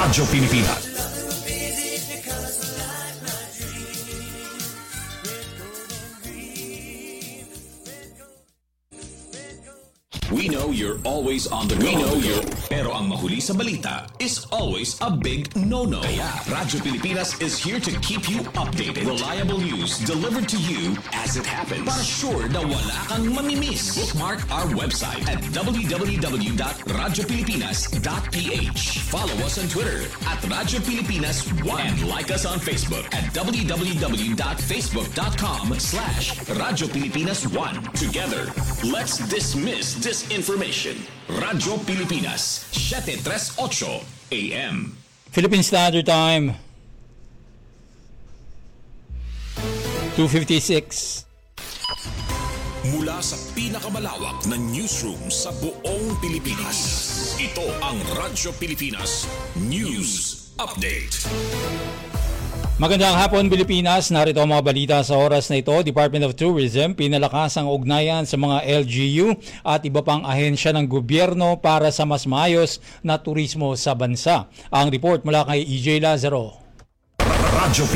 Radyo Pilipinas. We know you're always on the go. Pero ang mahuli sa balita is always a big no-no. Kaya Radyo Pilipinas is here to keep you updated. Reliable news delivered to you as it happens. Para sure na wala kang mamimiss. Bookmark our website at www.radiopilipinas.ph. Follow us on Twitter at Radyo Pilipinas 1 and like us on Facebook at www.facebook.com/Radyo Pilipinas 1. Together, let's dismiss disinformation. Radyo Pilipinas, 738 AM. Philippine Standard Time, 2:56. Mula sa pinakamalawak na newsroom sa buong Pilipinas, ito ang Radyo Pilipinas News Update. Magandang hapon Pilipinas, narito ang mga balita sa oras na ito. Department of Tourism pinalakas ang ugnayan sa mga LGU at iba pang ahensya ng gobyerno para sa mas maayos na turismo sa bansa. Ang report mula kay EJ Lazaro. Radyo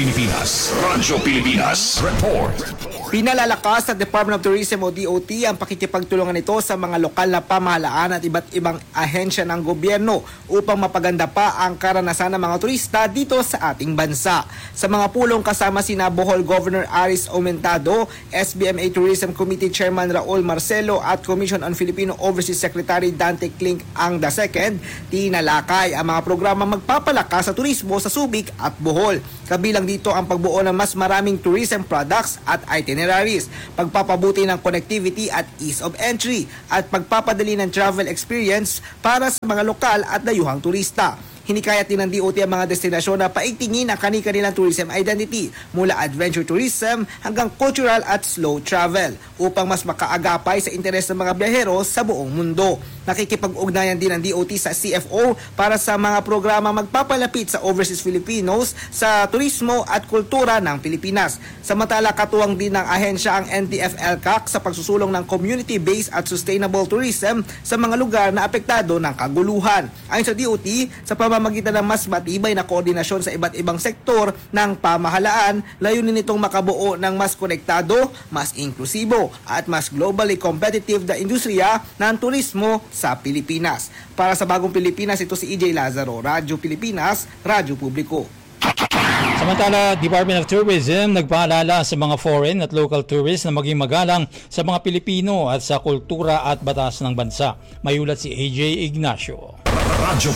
Pilipinas Report. Pinalalakas ng Department of Tourism o DOT ang pakikipagtulungan nito sa mga lokal na pamahalaan at iba't ibang ahensya ng gobyerno upang mapaganda pa ang karanasan ng mga turista dito sa ating bansa. Sa mga pulong kasama sina Bohol Governor Aris Aumentado, SBMA Tourism Committee Chairman Raul Marcelo at Commission on Filipino Overseas Secretary Dante Clink ang II, tinalakay ang mga programa magpapalakas sa turismo sa Subic at Bohol. Kabilang dito ang pagbuo ng mas maraming tourism products at itineraries, pagpapabuti ng connectivity at ease of entry, at pagpapadali ng travel experience para sa mga lokal at dayuhang turista. Hinikayat din ng DOT ang mga destinasyon na paigtingin ang kani-kanilang tourism identity mula adventure tourism hanggang cultural at slow travel upang mas makaagapay sa interes ng mga biyahero sa buong mundo. Nakikipag-ugnayan din ng DOT sa CFO para sa mga programa magpapalapit sa overseas Filipinos sa turismo at kultura ng Pilipinas. Samantala, katuwang din ng ahensya ang NTF-ELCAC sa pagsusulong ng community-based at sustainable tourism sa mga lugar na apektado ng kaguluhan. Ayon sa DOT, sa pamamagitan ng mas matibay na koordinasyon sa iba't ibang sektor ng pamahalaan, layunin nitong makabuo ng mas konektado, mas inklusibo at mas globally competitive na industriya ng turismo sa Pilipinas. Para sa Bagong Pilipinas, ito si EJ Lazaro, Radyo Pilipinas, Radyo Publiko. Samantala, Department of Tourism nagpaalala sa mga foreign at local tourists na maging magalang sa mga Pilipino at sa kultura at batas ng bansa. Mayulat si AJ Ignacio. Radyo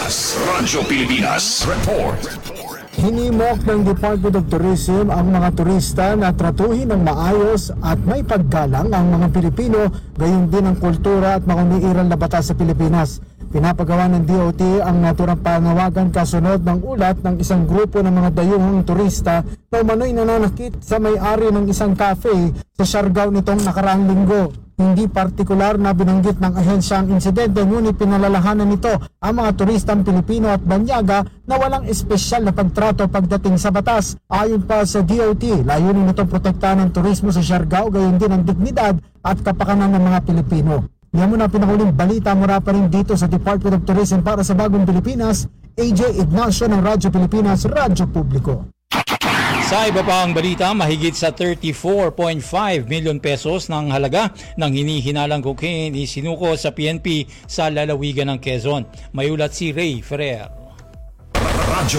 Pilipinas Report. Hinimok ng Department of Tourism ang mga turista na tratuhin ng maayos at may paggalang ang mga Pilipino, gayon din ang kultura at makuniiral na batas sa Pilipinas. Pinapagawa ng DOT ang naturang panawagan kasunod ng ulat ng isang grupo ng mga dayuhang turista na umano'y nananakit sa may-ari ng isang cafe sa Siargao nitong nakaraang linggo. Hindi partikular na binanggit ng ahensya ang insidente, ngunit pinalalahanan nito ang mga turistang Pilipino at banyaga na walang espesyal na pagtrato pagdating sa batas. Ayon pa sa DOT, layunin nitong protektahan ng turismo sa Siargao, gayon din ang dignidad at kapakanan ng mga Pilipino. Yan muna pinakuling balita mula pa rin dito sa Department of Tourism para sa Bagong Pilipinas, AJ Ignacio ng Radyo Pilipinas, Radyo Publiko. Sa iba pang balita, mahigit sa 34.5 milyon pesos ng halaga ng hinihinalang cocaine isinuko sa PNP sa lalawigan ng Quezon. Mayulat si Ray Ferrer. Radyo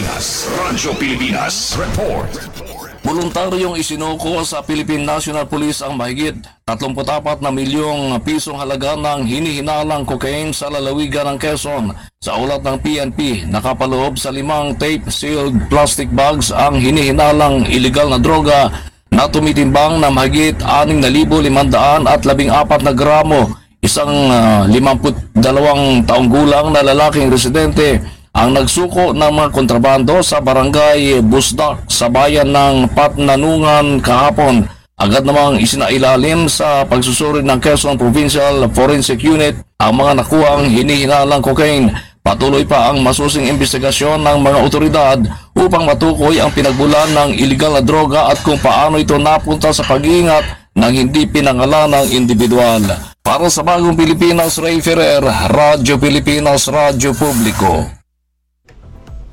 Pilipinas Report. Voluntaryong isinuko sa Philippine National Police ang mahigit 34 na milyong pisong halaga ng hinihinalang cocaine sa lalawigan ng Quezon. Sa ulat ng PNP, nakapaloob sa 5 tape-sealed plastic bags ang hinihinalang illegal na droga na tumitimbang na mahigit 6,514 na gramo. Isang 52 taong gulang na lalaking residente ang nagsuko ng mga kontrabando sa barangay Busdak sa bayan ng Patnanungan kahapon. Agad namang isinailalim sa pagsusuri ng Quezon Provincial Forensic Unit ang mga nakuhang hinihinalang cocaine. Patuloy pa ang masusing investigasyon ng mga otoridad upang matukoy ang pinagbulan ng illegal na droga at kung paano ito napunta sa pag-iingat ng hindi pinangalanang individual. Para sa Bagong Pilipinas, Ray Ferrer, Radyo Pilipinas, Radyo Publiko.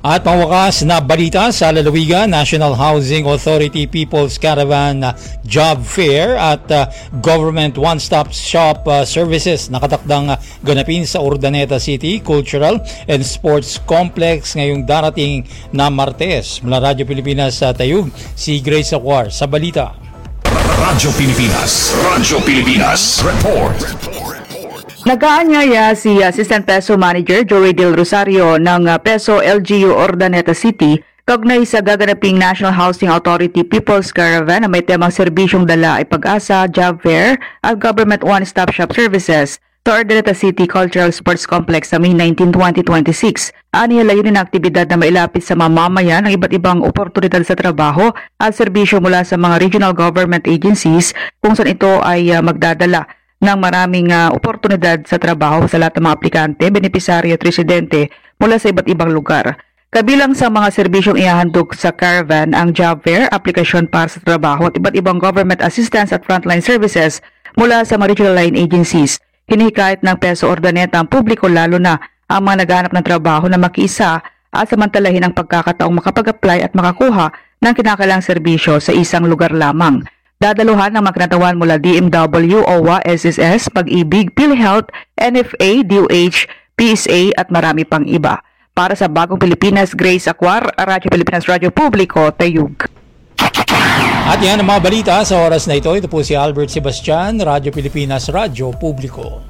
At pangwakas na balita sa lalawigan, National Housing Authority People's Caravan Job Fair at Government One-Stop Shop Services nakatakdang ganapin sa Urdaneta City Cultural and Sports Complex ngayong darating na Martes. Mula Radyo Pilipinas sa Tayug, si Grace Acuar sa balita. Radyo Pilipinas Report. Nag-aanyaya si Assistant Peso Manager Joey Del Rosario ng Peso LGU Urdaneta City kaugnay sa gaganaping National Housing Authority People's Caravan na may temang serbisyong dala ay pag-asa, job fair at government one-stop shop services sa Urdaneta City Cultural Sports Complex sa May 19, 2026. Aniya layunin ang aktibidad na mailapit sa mamamayan ng iba't ibang oportunidad sa trabaho at serbisyo mula sa mga regional government agencies kung saan ito ay magdadala ng maraming oportunidad sa trabaho sa lahat ng mga aplikante, benepisaryo at residente mula sa iba't ibang lugar. Kabilang sa mga serbisyong ihahandog sa caravan ang job fair, aplikasyon para sa trabaho at iba't ibang government assistance at frontline services mula sa mga regional line agencies. Hinihikayat ng Peso Urdaneta ang publiko lalo na ang mga naghahanap ng trabaho na makiisa at samantalahin ang pagkakataong makapag-apply at makakuha ng kinakailangang serbisyo sa isang lugar lamang. Dadaluhan ng mga kinatawan mula DMW, OWA, SSS, Pag-ibig, PhilHealth, NFA, DOH, PSA at marami pang iba. Para sa Bagong Pilipinas, Grace Acuar, Radyo Pilipinas, Radyo Publiko, Tayug. At yan ang mga balita sa oras na ito. Ito po si Albert Sebastian, Radyo Pilipinas, Radyo Publiko.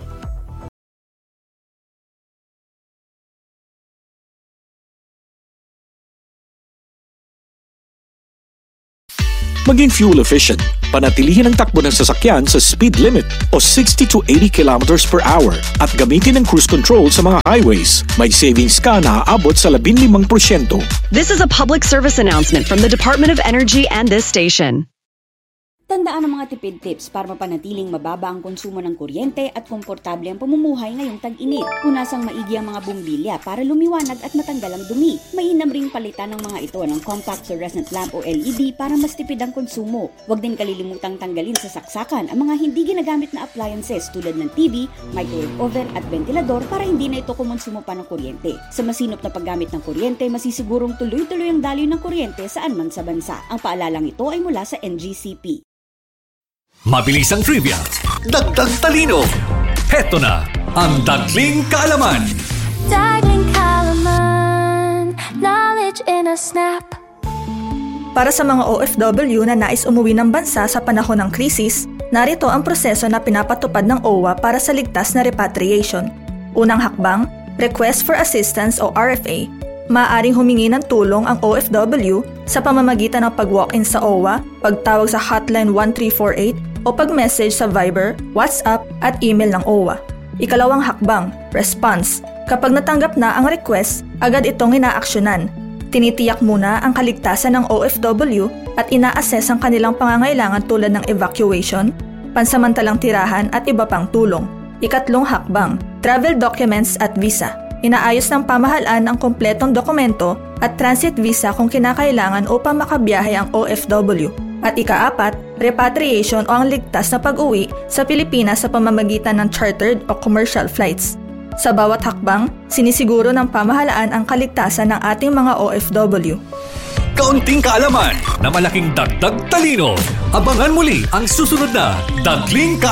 Maging fuel efficient. Panatilihin ang takbo ng sasakyan sa speed limit o 60 to 80 kilometers per hour at gamitin ang cruise control sa mga highways. May savings ka na aabot sa 15%. This is a public service announcement from the Department of Energy and this station. Tandaan ang mga tipid tips para mapanatiling mababa ang konsumo ng kuryente at komportable ang pamumuhay ngayong tag-init. Punasang maigi ang mga bumbilya para lumiwanag at matanggal ang dumi. Mainam ring palitan ng mga ito ng compact fluorescent lamp o LED para mas tipid ang konsumo. Huwag din kalilimutang tanggalin sa saksakan ang mga hindi ginagamit na appliances tulad ng TV, microwave oven at ventilador para hindi na ito kumonsumo pa ng kuryente. Sa masinop na paggamit ng kuryente, masisigurong tuloy-tuloy ang daloy ng kuryente saan man sa bansa. Ang paalalang ito ay mula sa NGCP. Mabilis ang trivia, dagdag talino. Heto na ang Dagling Kaalaman. Dagling Kaalaman, knowledge in a snap. Para sa mga OFW na nais umuwi ng bansa sa panahon ng krisis, narito ang proseso na pinapatupad ng OWA para sa ligtas na repatriation. Unang hakbang, Request for Assistance o RFA. Maaaring humingi ng tulong ang OFW sa pamamagitan ng pag-walk-in sa OWA, pagtawag sa hotline 1348 o pag-message sa Viber, WhatsApp at email ng OWA. Ikalawang hakbang, Response. Kapag natanggap na ang request, agad itong inaaksyonan. Tinitiyak muna ang kaligtasan ng OFW at ina-assess ang kanilang pangangailangan tulad ng evacuation, pansamantalang tirahan at iba pang tulong. Ikatlong hakbang, Travel Documents at Visa. Inaayos ng pamahalaan ang kompletong dokumento at transit visa kung kinakailangan upang makabiyahe ang OFW. At ikaapat, repatriation o ang ligtas na pag-uwi sa Pilipinas sa pamamagitan ng chartered o commercial flights. Sa bawat hakbang, sinisiguro ng pamahalaan ang kaligtasan ng ating mga OFW. Kaunting kaalaman na malaking dagdag talino. Abangan muli ang susunod na Dagling Kaalaman.